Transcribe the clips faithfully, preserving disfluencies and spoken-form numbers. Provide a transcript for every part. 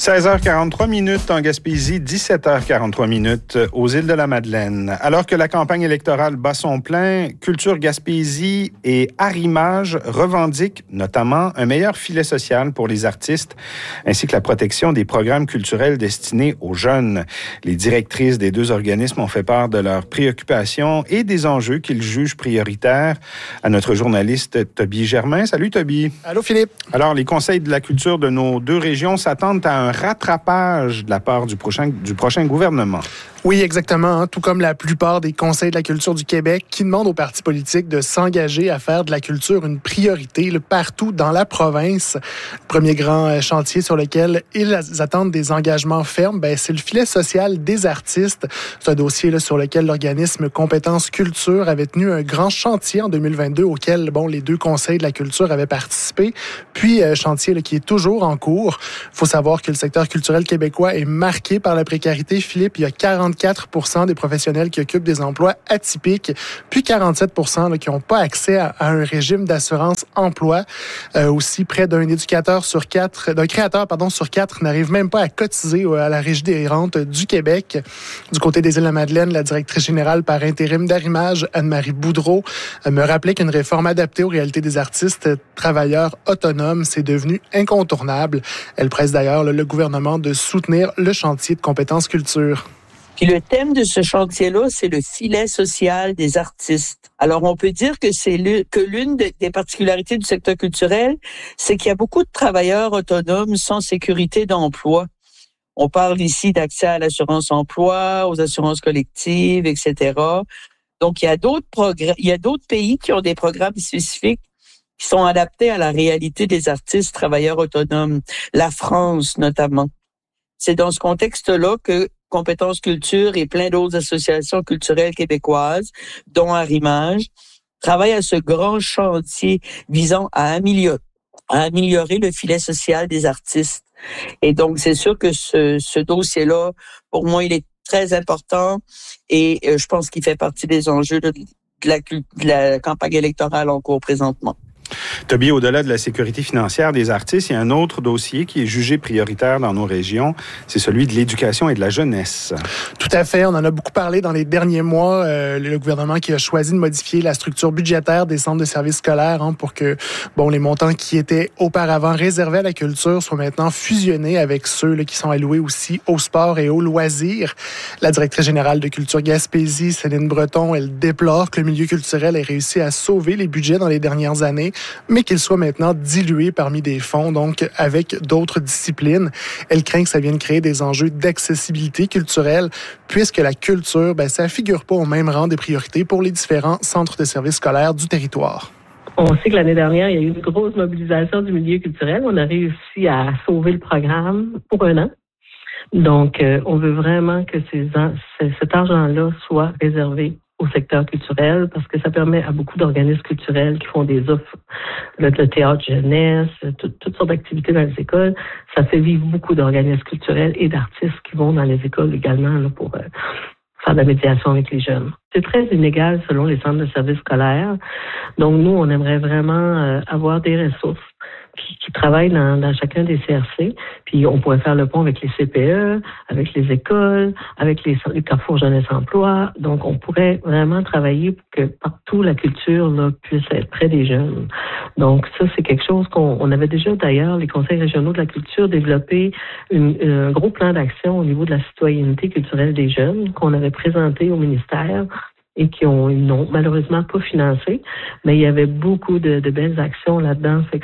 seize heures quarante-trois minutes en Gaspésie, dix-sept heures quarante-trois minutes aux îles de la Madeleine. Alors que la campagne électorale bat son plein, Culture Gaspésie et Arrimage revendiquent notamment un meilleur filet social pour les artistes ainsi que la protection des programmes culturels destinés aux jeunes. Les directrices des deux organismes ont fait part de leurs préoccupations et des enjeux qu'ils jugent prioritaires à notre journaliste Toby Germain. Salut Toby. Allô Philippe. Alors, les conseils de la culture de nos deux régions s'attendent à un rattrapage de la part du prochain, du prochain gouvernement. Oui, exactement. Hein, tout comme la plupart des conseils de la culture du Québec qui demandent aux partis politiques de s'engager à faire de la culture une priorité là, partout dans la province. Le premier grand chantier sur lequel ils attendent des engagements fermes, ben, c'est le filet social des artistes. C'est un dossier là, sur lequel l'organisme Compétences Culture avait tenu un grand chantier en deux mille vingt-deux auquel bon, les deux conseils de la culture avaient participé. Puis, euh, chantier là, qui est toujours en cours. Il faut savoir que le secteur culturel québécois est marqué par la précarité. Philippe, il y a quarante-quatre pour cent des professionnels qui occupent des emplois atypiques, puis quarante-sept pour cent là, qui n'ont pas accès à, à un régime d'assurance emploi. Euh, aussi, près d'un éducateur sur quatre, d'un créateur pardon sur quatre n'arrive même pas à cotiser à la Régie des rentes du Québec. Du côté des Îles-de-la-Madeleine, la directrice générale par intérim d'Arrimage, Anne-Marie Boudreau, euh, me rappelait qu'une réforme adaptée aux réalités des artistes travailleurs autonomes, c'est devenu incontournable. Elle presse d'ailleurs là, le gouvernement de soutenir le chantier de compétences culture. Puis le thème de ce chantier-là, c'est le filet social des artistes. Alors, on peut dire que c'est le, que l'une de, des particularités du secteur culturel, c'est qu'il y a beaucoup de travailleurs autonomes sans sécurité d'emploi. On parle ici d'accès à l'assurance emploi, aux assurances collectives, et cetera. Donc, il y a d'autres progrès, il y a d'autres pays qui ont des programmes spécifiques qui sont adaptés à la réalité des artistes travailleurs autonomes. La France, notamment. C'est dans ce contexte-là que Compétences Culture et plein d'autres associations culturelles québécoises, dont Arrimage, travaillent à ce grand chantier visant à améliorer, à améliorer le filet social des artistes. Et donc, c'est sûr que ce, ce dossier-là, pour moi, il est très important et euh, je pense qu'il fait partie des enjeux de, de, la, de la campagne électorale en cours présentement. Toby, au-delà de la sécurité financière des artistes, il y a un autre dossier qui est jugé prioritaire dans nos régions, c'est celui de l'éducation et de la jeunesse. Tout à fait, on en a beaucoup parlé dans les derniers mois. Euh, le gouvernement qui a choisi de modifier la structure budgétaire des centres de services scolaires hein, pour que bon, les montants qui étaient auparavant réservés à la culture soient maintenant fusionnés avec ceux là, qui sont alloués aussi au sport et aux loisirs. La directrice générale de Culture Gaspésie, Céline Breton, elle déplore que le milieu culturel ait réussi à sauver les budgets dans les dernières années, mais qu'il soit maintenant dilué parmi des fonds, donc avec d'autres disciplines. Elle craint que ça vienne créer des enjeux d'accessibilité culturelle, puisque la culture, ben, ça ne figure pas au même rang des priorités pour les différents centres de services scolaires du territoire. On sait que l'année dernière, il y a eu une grosse mobilisation du milieu culturel. On a réussi à sauver le programme pour un an. Donc, euh, on veut vraiment que ces, cet argent-là soit réservé au secteur culturel parce que ça permet à beaucoup d'organismes culturels qui font des offres, le, le théâtre jeunesse, tout, toutes sortes d'activités dans les écoles. Ça fait vivre beaucoup d'organismes culturels et d'artistes qui vont dans les écoles également là, pour euh, faire de la médiation avec les jeunes. C'est très inégal selon les centres de services scolaires. Donc, nous, on aimerait vraiment euh, avoir des ressources qui, qui travaillent dans, dans chacun des C R C. Puis, on pourrait faire le pont avec les C P E, avec les écoles, avec les, les carrefours jeunesse emploi. Donc, on pourrait vraiment travailler pour que partout la culture là, puisse être près des jeunes. Donc, ça, c'est quelque chose qu'on on avait déjà, d'ailleurs, les conseils régionaux de la culture développé une, un gros plan d'action au niveau de la citoyenneté culturelle des jeunes qu'on avait présenté au ministère et qui ont n'ont malheureusement pas financé, mais il y avait beaucoup de, de belles actions là-dedans. Fait que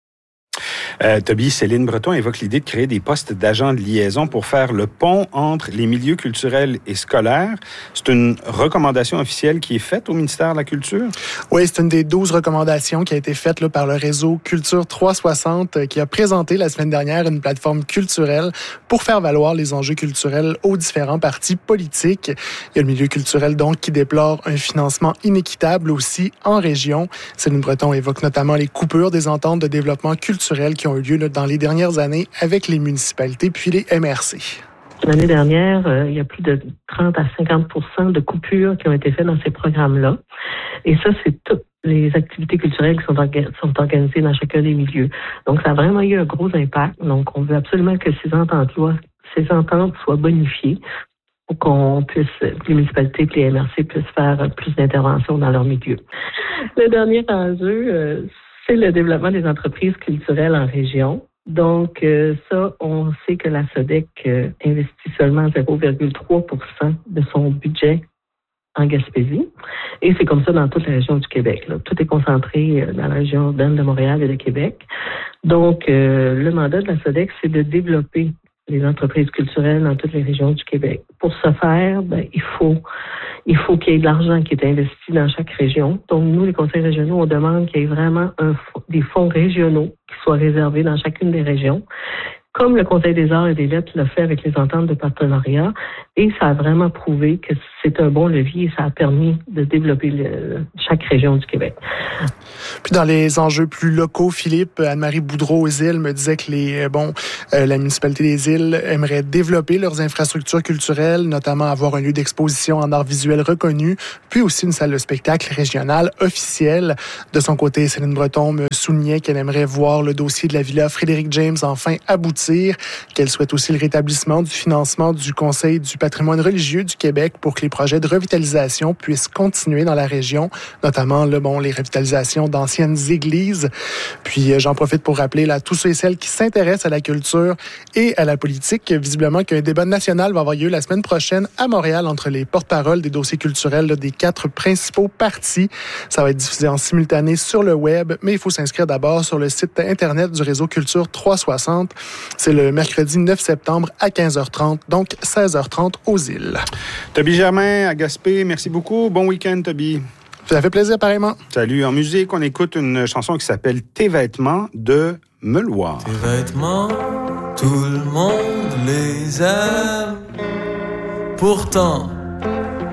Euh, Toby, Céline Breton évoque l'idée de créer des postes d'agents de liaison pour faire le pont entre les milieux culturels et scolaires. C'est une recommandation officielle qui est faite au ministère de la Culture? Oui, c'est une des douze recommandations qui a été faite là, par le réseau Culture trois cent soixante euh, qui a présenté la semaine dernière une plateforme culturelle pour faire valoir les enjeux culturels aux différents partis politiques. Il y a le milieu culturel donc qui déplore un financement inéquitable aussi en région. Céline Breton évoque notamment les coupures des ententes de développement culturel qui ont eu lieu là, dans les dernières années avec les municipalités puis les M R C. L'année dernière, euh, il y a plus de trente à cinquante pour cent de coupures qui ont été faites dans ces programmes-là. Et ça, c'est tout, les activités culturelles qui sont, orga- sont organisées dans chacun des milieux. Donc, ça a vraiment eu un gros impact. Donc, on veut absolument que ces ententes-là, ces ententes soient bonifiées pour qu'on puisse, les municipalités et les M R C puissent faire plus d'interventions dans leur milieu. Le dernier enjeu, euh, c'est le développement des entreprises culturelles en région. Donc, euh, ça, on sait que la SODEC euh, investit seulement zéro virgule trois pour cent de son budget en Gaspésie. Et c'est comme ça dans toute la région du Québec. Là. Tout est concentré dans la région urbaine de Montréal et de Québec. Donc, euh, le mandat de la SODEC, c'est de développer les entreprises culturelles dans toutes les régions du Québec. Pour ce faire, ben, il faut il faut qu'il y ait de l'argent qui est investi dans chaque région. Donc, nous, les conseils régionaux, on demande qu'il y ait vraiment un, des fonds régionaux qui soient réservés dans chacune des régions, comme le Conseil des arts et des lettres l'a fait avec les ententes de partenariat. Et ça a vraiment prouvé que c'est un bon levier et ça a permis de développer le, chaque région du Québec. Puis dans les enjeux plus locaux, Philippe, Anne-Marie Boudreau aux Îles me disait que les bon euh, la municipalité des Îles aimerait développer leurs infrastructures culturelles, notamment avoir un lieu d'exposition en art visuel reconnu, puis aussi une salle de spectacle régionale officielle. De son côté, Céline Breton me soulignait qu'elle aimerait voir le dossier de la Villa Frédéric James enfin aboutir, qu'elle souhaite aussi le rétablissement du financement du Conseil du patrimoine religieux du Québec pour que les projets de revitalisation puissent continuer dans la région, notamment là, bon, les revitalisations d'anciennes églises. Puis euh, j'en profite pour rappeler là, tous ceux et celles qui s'intéressent à la culture et à la politique, visiblement qu'un débat national va avoir lieu la semaine prochaine à Montréal entre les porte-paroles des dossiers culturels là, des quatre principaux partis. Ça va être diffusé en simultané sur le web, mais il faut s'inscrire d'abord sur le site Internet du réseau Culture trois cent soixante. C'est le mercredi neuf septembre à quinze heures trente, donc seize heures trente aux Îles. Toby Germain à Gaspé, merci beaucoup. Bon week-end, Toby. Ça fait plaisir, pareillement. Salut. En musique, on écoute une chanson qui s'appelle « Tes vêtements » de Meuloir. Tes vêtements, tout le monde les aime. Pourtant,